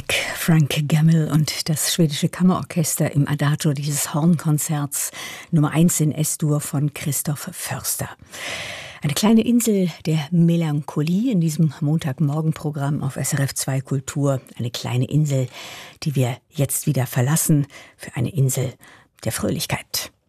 Frank Gammel und das schwedische Kammerorchester im Adagio dieses Hornkonzerts Nummer 1 in S-Dur von Christoph Förster. Eine kleine Insel der Melancholie in diesem Montagmorgenprogramm auf SRF 2 Kultur. Eine kleine Insel, die wir jetzt wieder verlassen für eine Insel der Fröhlichkeit.